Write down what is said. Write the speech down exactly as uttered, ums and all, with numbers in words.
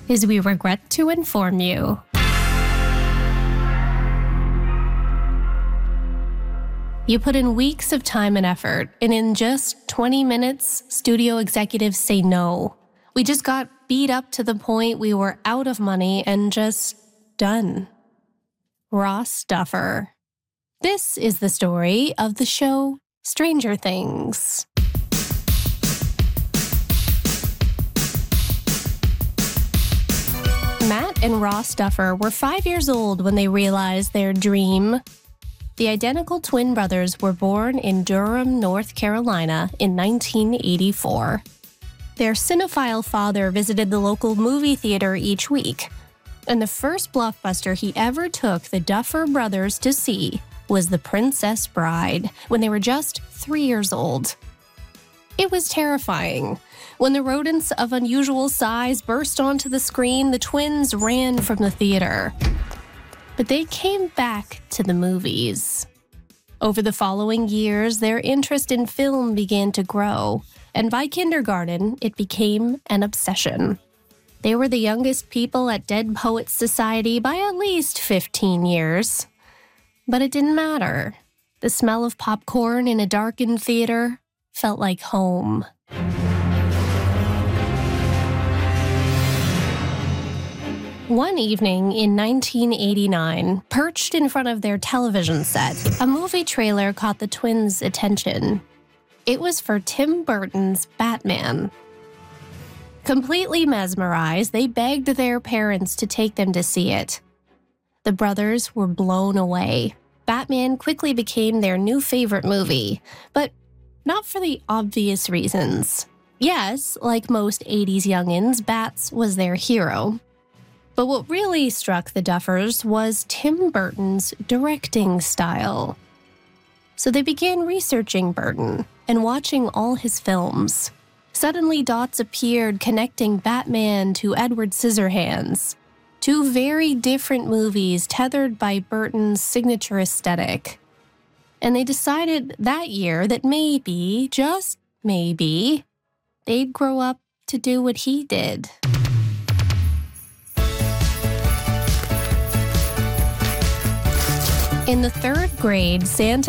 is we regret to inform you. You put in weeks of time and effort, and in just twenty minutes, studio executives say no. We just got beat up to the point we were out of money and just done. Ross Duffer. This is the story of the show Stranger Things. Matt and Ross Duffer were five years old when they realized their dream. The identical twin brothers were born in Durham, North Carolina in nineteen eighty-four. Their cinephile father visited the local movie theater each week, and the first blockbuster he ever took the Duffer brothers to see was The Princess Bride when they were just three years old. It was terrifying. When the rodents of unusual size burst onto the screen, the twins ran from the theater. But they came back to the movies. Over the following years, their interest in film began to grow, and by kindergarten, it became an obsession. They were the youngest people at Dead Poets Society by at least fifteen years. But it didn't matter. The smell of popcorn in a darkened theater felt like home. One evening in nineteen eighty-nine, perched in front of their television set, a movie trailer caught the twins' attention. It was for Tim Burton's Batman. Completely mesmerized, they begged their parents to take them to see it. The brothers were blown away. Batman quickly became their new favorite movie, but not for the obvious reasons. Yes, like most eighties youngins, Bats was their hero. But what really struck the Duffers was Tim Burton's directing style. So they began researching Burton and watching all his films. Suddenly, dots appeared connecting Batman to Edward Scissorhands, two very different movies tethered by Burton's signature aesthetic. And they decided that year that maybe, just maybe, they'd grow up to do what he did. In the third grade, Santa